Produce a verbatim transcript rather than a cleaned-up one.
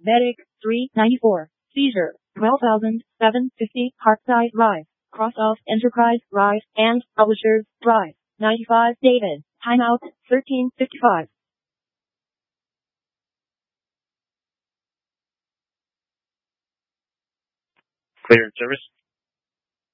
Medic, three ninety-four. Seizure, twelve thousand seven hundred fifty. Heartside Drive, Cross off Enterprise Drive, and Publishers Drive, ninety-five. David, timeout, thirteen fifty-five. Cleared service.